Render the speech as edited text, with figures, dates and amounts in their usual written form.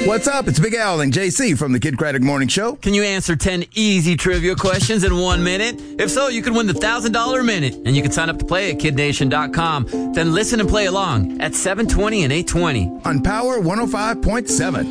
What's up? It's Big Al and JC from the Kid Craddock Morning Show. Can you answer 10 easy trivia questions in 1 minute? If so, you can win the $1,000 minute, and you can sign up to play at kidnation.com. Then listen and play along at 7:20 and 8:20 on Power 105.7.